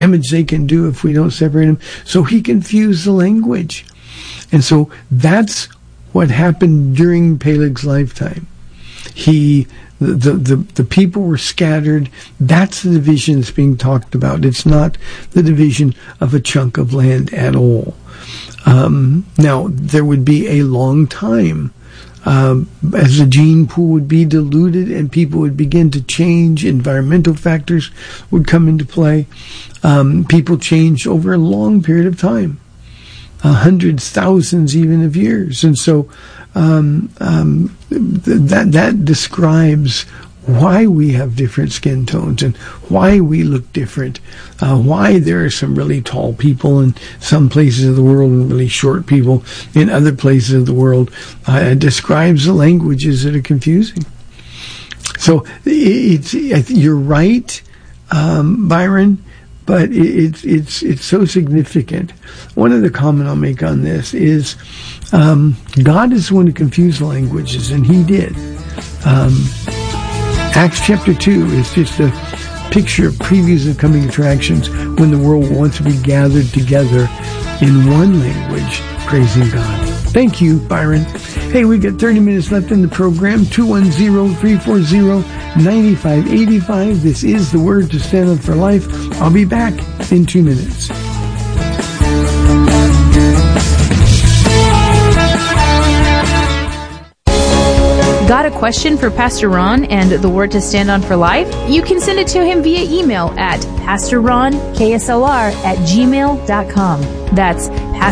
damage they can do if we don't separate them. So he confused the language. And so that's what happened during Peleg's lifetime. The people were scattered. That's the division that's being talked about. It's not the division of a chunk of land at all. Now, there would be a long time as the gene pool would be diluted and people would begin to change. Environmental factors would come into play. People changed over a long period of time. Hundreds, thousands even of years. And so that describes why we have different skin tones and why we look different, why there are some really tall people in some places of the world and really short people in other places of the world. It describes the languages that are confusing. So you're right, Byron, but it's so significant. One other comment I'll make on this is God is the one who confused the languages, and he did. Acts chapter 2 is just a picture of previews of coming attractions when the world wants to be gathered together in one language, praising God. Thank you, Byron. Hey, we've got 30 minutes left in the program. 210-340-9585. This is the Word to Stand On for Life. I'll be back in 2 minutes. Got a question for Pastor Ron and the Word to Stand On for Life? You can send it to him via email at pastorronksLR@gmail.com. That's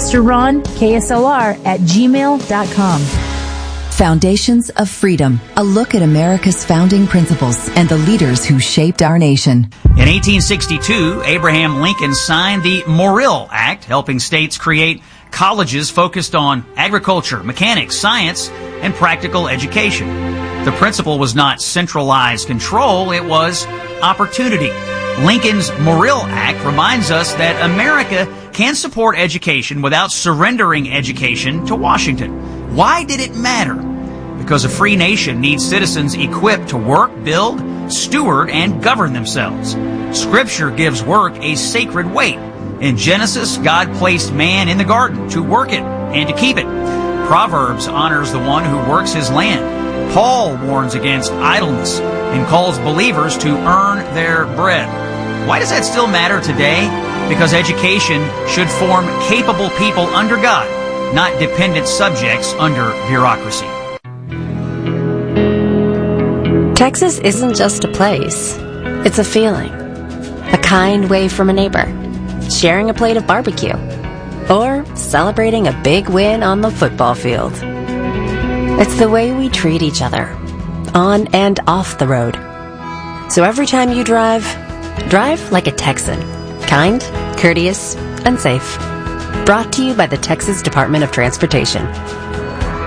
pastorronksLR@gmail.com. Foundations of Freedom, a look at America's founding principles and the leaders who shaped our nation. In 1862, Abraham Lincoln signed the Morrill Act, helping states create colleges focused on agriculture, mechanics, science, and practical education. The principle was not centralized control, it was opportunity. Lincoln's Morrill Act reminds us that America can support education without surrendering education to Washington. Why did it matter? Because a free nation needs citizens equipped to work, build, steward, and govern themselves. Scripture gives work a sacred weight. In Genesis, God placed man in the garden to work it and to keep it. Proverbs honors the one who works his land. Paul warns against idleness and calls believers to earn their bread. Why does that still matter today? Because education should form capable people under God, not dependent subjects under bureaucracy. Texas isn't just a place. It's a feeling. A kind wave from a neighbor. Sharing a plate of barbecue. Or celebrating a big win on the football field. It's the way we treat each other, on and off the road. So every time you drive like a Texan. Kind, courteous, and safe. Brought to you by the Texas Department of Transportation.